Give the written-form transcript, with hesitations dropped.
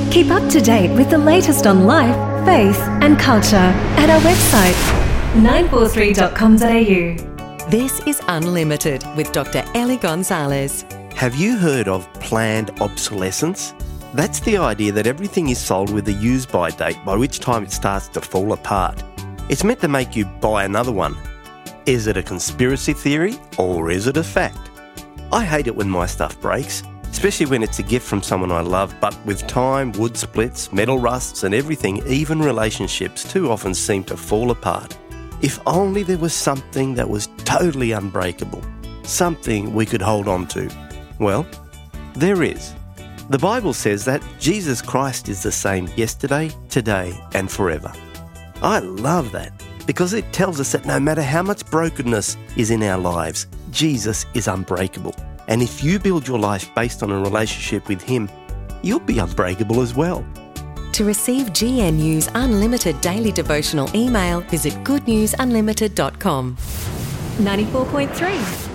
Keep up to date with the latest on life, faith and culture at our website 943.com.au. This is Unlimited with Dr. Ellie Gonzalez. Have you heard of planned obsolescence? That's the idea that everything is sold with a use-by date, by which time it starts to fall apart. It's meant to make you buy another one. Is it a conspiracy theory or is it a fact? I hate it when my stuff breaks, especially when it's a gift from someone I love, but with time, wood splits, metal rusts and everything, even relationships too often seem to fall apart. If only there was something that was totally unbreakable, something we could hold on to. Well, there is. The Bible says that Jesus Christ is the same yesterday, today and forever. I love that because it tells us that no matter how much brokenness is in our lives, Jesus is unbreakable. And if you build your life based on a relationship with Him, you'll be unbreakable as well. To receive GNU's unlimited daily devotional email, visit goodnewsunlimited.com. 94.3